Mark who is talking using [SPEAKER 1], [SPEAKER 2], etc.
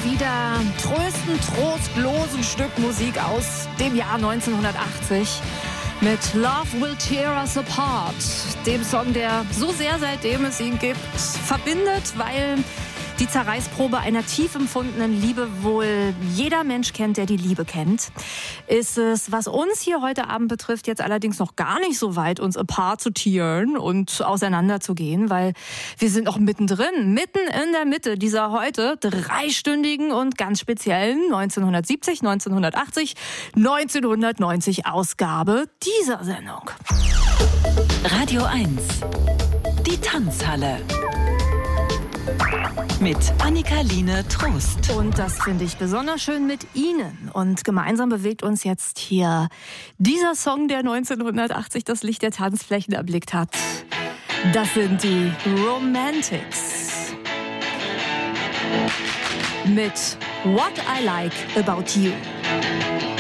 [SPEAKER 1] wieder trostlosen Stück Musik aus dem Jahr 1980 mit Love Will Tear Us Apart, dem Song, der so sehr, seitdem es ihn gibt, verbindet, weil die Zerreißprobe einer tief empfundenen Liebe wohl jeder Mensch kennt, der die Liebe kennt. Ist es, was uns hier heute Abend betrifft, jetzt allerdings noch gar nicht so weit, uns apart zu tearen und auseinanderzugehen, weil wir sind noch mittendrin, mitten in der Mitte dieser heute dreistündigen und ganz speziellen 1970, 1980, 1990 Ausgabe dieser Sendung.
[SPEAKER 2] Radio 1, die Tanzhalle. Mit Annika-Line Trost.
[SPEAKER 1] Und das finde ich besonders schön mit Ihnen. Und gemeinsam bewegt uns jetzt hier dieser Song, der 1980 das Licht der Tanzflächen erblickt hat. Das sind die Romantics. Mit What I Like About You.